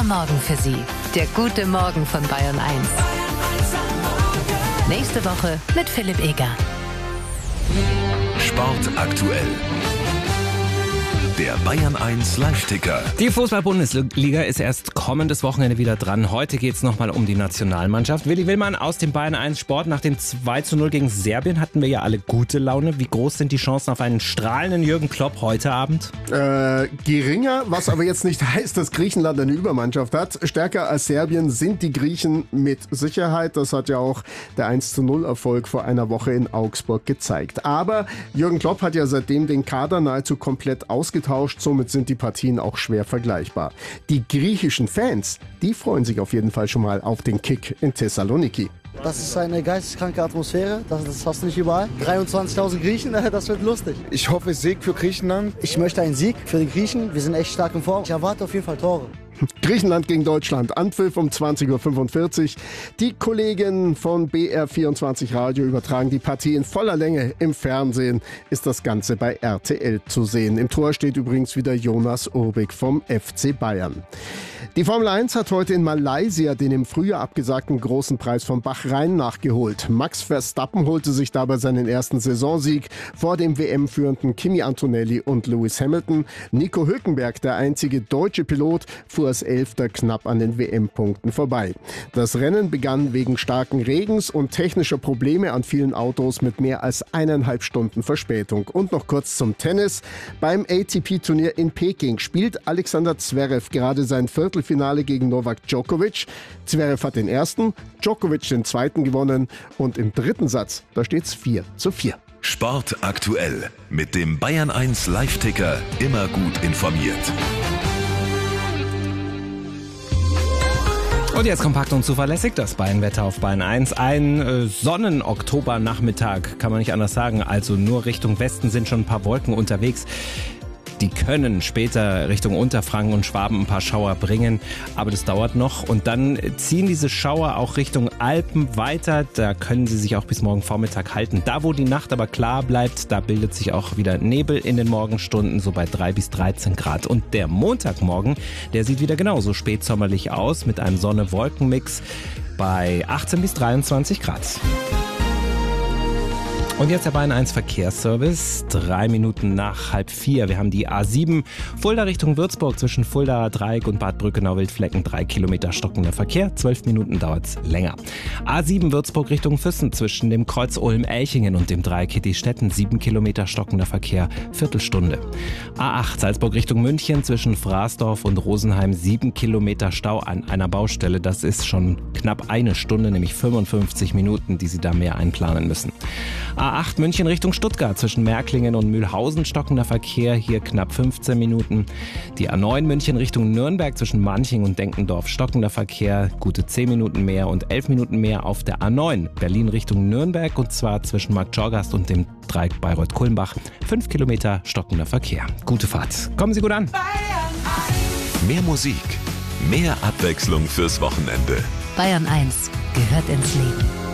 Morgen für Sie. Der gute Morgen von Bayern 1. Nächste Woche mit Philipp Eger. Sport aktuell. Der Bayern 1 Live-Ticker. Die Fußball-Bundesliga ist erst kommendes Wochenende wieder dran. Heute geht es nochmal um die Nationalmannschaft. Willi Willmann aus dem Bayern 1 Sport. Nach dem 2:0 gegen Serbien hatten wir ja alle gute Laune. Wie groß sind die Chancen auf einen strahlenden Jürgen Klopp heute Abend? Geringer, was aber jetzt nicht heißt, dass Griechenland eine Übermannschaft hat. Stärker als Serbien sind die Griechen mit Sicherheit. Das hat ja auch der 1:0-Erfolg vor einer Woche in Augsburg gezeigt. Aber Jürgen Klopp hat ja seitdem den Kader nahezu komplett ausgetauscht. Somit sind die Partien auch schwer vergleichbar. Die griechischen Fans, die freuen sich auf jeden Fall schon mal auf den Kick in Thessaloniki. Das ist eine geisteskranke Atmosphäre, das hast du nicht überall. 23.000 Griechen, das wird lustig. Ich hoffe Sieg für Griechenland. Ich möchte einen Sieg für die Griechen, wir sind echt stark in Form. Ich erwarte auf jeden Fall Tore. Griechenland gegen Deutschland, Anpfiff um 20:45 Uhr. Die Kollegen von BR24 Radio übertragen die Partie in voller Länge. Im Fernsehen ist das Ganze bei RTL zu sehen. Im Tor steht übrigens wieder Jonas Urbik vom FC Bayern. Die Formel 1 hat heute in Malaysia den im Frühjahr abgesagten großen Preis von Bahrain nachgeholt. Max Verstappen holte sich dabei seinen ersten Saisonsieg vor dem WM-führenden Kimi Antonelli und Lewis Hamilton. Nico Hülkenberg, der einzige deutsche Pilot, fuhr als Elfter knapp an den WM-Punkten vorbei. Das Rennen begann wegen starken Regens und technischer Probleme an vielen Autos mit mehr als 1,5 Stunden Verspätung. Und noch kurz zum Tennis. Beim ATP-Turnier in Peking spielt Alexander Zverev gerade sein Viertelfinale gegen Novak Djokovic. Zverev hat den ersten, Djokovic den zweiten gewonnen und im dritten Satz, da steht's 4:4. Sport aktuell. Mit dem Bayern 1 Live-Ticker immer gut informiert. Und jetzt kompakt und zuverlässig das Bayern-Wetter auf Bayern 1. Ein Sonnen-Oktober-Nachmittag, kann man nicht anders sagen. Also nur Richtung Westen sind schon ein paar Wolken unterwegs. Die können später Richtung Unterfranken und Schwaben ein paar Schauer bringen, aber das dauert noch. Und dann ziehen diese Schauer auch Richtung Alpen weiter. Da können sie sich auch bis morgen Vormittag halten. Da, wo die Nacht aber klar bleibt, da bildet sich auch wieder Nebel in den Morgenstunden, so bei 3 bis 13 Grad. Und der Montagmorgen, der sieht wieder genauso spätsommerlich aus, mit einem Sonne-Wolken-Mix bei 18 bis 23 Grad. Und jetzt der Bayern 1 Verkehrsservice, 3 Minuten nach 3:30. Wir haben die A7 Fulda Richtung Würzburg zwischen Fuldaer Dreieck und Bad Brückenau-Wildflecken, 3 Kilometer stockender Verkehr, 12 Minuten dauert's länger. A7 Würzburg Richtung Füssen zwischen dem Kreuz Ulm-Elchingen und dem Dreieck Hitti-Stetten, 7 Kilometer stockender Verkehr, Viertelstunde. A8 Salzburg Richtung München zwischen Fraßdorf und Rosenheim, 7 Kilometer Stau an einer Baustelle. Das ist schon knapp eine Stunde, nämlich 55 Minuten, die Sie da mehr einplanen müssen. A8 München Richtung Stuttgart zwischen Märklingen und Mühlhausen stockender Verkehr, hier knapp 15 Minuten. Die A9 München Richtung Nürnberg zwischen Manching und Denkendorf stockender Verkehr, gute 10 Minuten mehr und 11 Minuten mehr auf der A9 Berlin Richtung Nürnberg und zwar zwischen Marktschorgast und dem Dreieck Bayreuth-Kulmbach, 5 Kilometer stockender Verkehr. Gute Fahrt. Kommen Sie gut an. Mehr Musik, mehr Abwechslung fürs Wochenende. Bayern 1 gehört ins Leben.